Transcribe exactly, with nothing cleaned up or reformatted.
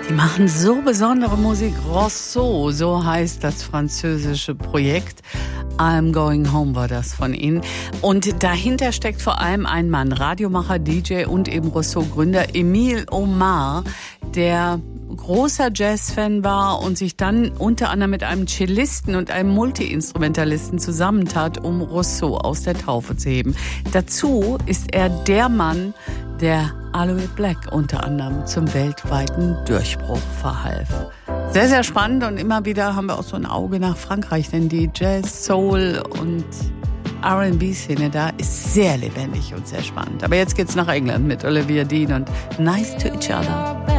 Die machen so besondere Musik. Rosso, so heißt das französische Projekt. I'm Going Home war das von ihnen. Und dahinter steckt vor allem ein Mann, Radiomacher, D J und eben Rosso-Gründer Emile Omar, der großer Jazzfan war und sich dann unter anderem mit einem Cellisten und einem Multi-Instrumentalisten zusammentat, um Rosso aus der Taufe zu heben. Dazu ist er der Mann, der Aloe Black unter anderem zum weltweiten Durchbruch verhalf. Sehr, sehr spannend und immer wieder haben wir auch so ein Auge nach Frankreich, denn die Jazz, Soul und R and B-Szene da ist sehr lebendig und sehr spannend. Aber jetzt geht's nach England mit Olivia Dean und Nice to Each Other.